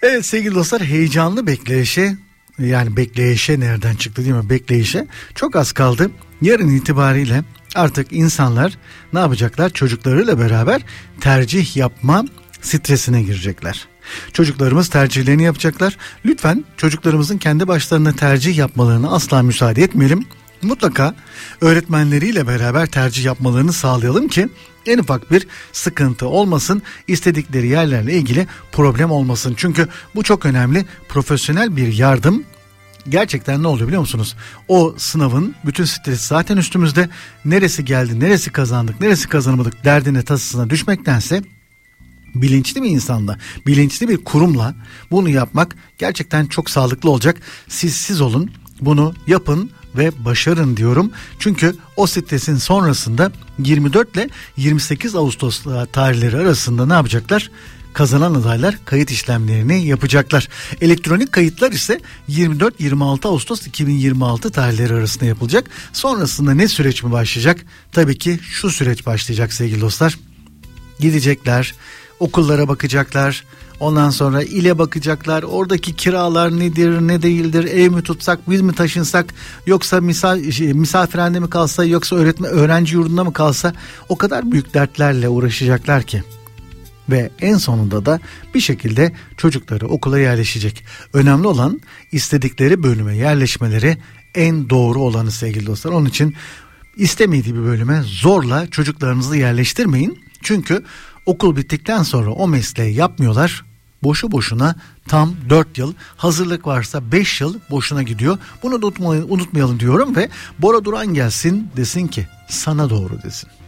Evet sevgili dostlar, heyecanlı bekleyişe, yani bekleyişe nereden çıktı değil mi? Bekleyişe çok az kaldı. Yarın itibariyle artık insanlar ne yapacaklar? Çocuklarıyla beraber tercih yapma stresine girecekler. Çocuklarımız tercihlerini yapacaklar. Lütfen çocuklarımızın kendi başlarına tercih yapmalarına asla müsaade etmeyelim. Mutlaka öğretmenleriyle beraber tercih yapmalarını sağlayalım ki en ufak bir sıkıntı olmasın, istedikleri yerlerle ilgili problem olmasın. Çünkü bu çok önemli. Profesyonel bir yardım gerçekten ne oluyor biliyor musunuz? O sınavın bütün stresi zaten üstümüzde. Neresi geldi, neresi kazandık, neresi kazanamadık derdine tasasına düşmektense bilinçli bir insanla, bilinçli bir kurumla bunu yapmak gerçekten çok sağlıklı olacak. Siz olun, bunu yapın ve başarın diyorum. Çünkü o stresin sonrasında 24 ile 28 Ağustos tarihleri arasında ne yapacaklar? Kazanan adaylar kayıt işlemlerini yapacaklar. Elektronik kayıtlar ise 24-26 Ağustos 2026 tarihleri arasında yapılacak. Sonrasında ne süreç mi başlayacak? Tabii ki şu süreç başlayacak sevgili dostlar. Gidecekler, okullara bakacaklar. Ondan sonra ile bakacaklar. Oradaki kiralar nedir, ne değildir? Ev mi tutsak, biz mi taşınsak? Yoksa misafirhanede mi kalsa, yoksa öğrenci yurdunda mı kalsa? O kadar büyük dertlerle uğraşacaklar ki. Ve en sonunda da bir şekilde çocukları okula yerleşecek. Önemli olan istedikleri bölüme yerleşmeleri, en doğru olanı sevgili dostlar. Onun için istemediği bir bölüme zorla çocuklarınızı yerleştirmeyin. Çünkü okul bittikten sonra o mesleği yapmıyorlar. Boşu boşuna tam 4 yıl, hazırlık varsa 5 yıl boşuna gidiyor. Bunu da unutmayalım diyorum ve Bora Duran gelsin, desin ki sana doğru desin.